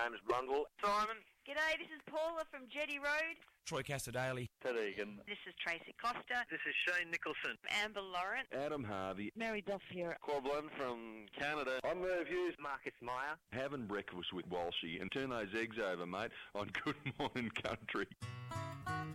James Blundell. Simon. G'day, this is Paula from Jetty Road. Troy Cassadaly. Ted Egan. This is Tracy Costa. This is Shane Nicholson. Amber Lawrence. Adam Harvey. Mary Duff here. Corblin from Canada. I'm Merv Hughes. Marcus Meyer. Having breakfast with Walshy and turn those eggs over, mate, on Good Morning Country.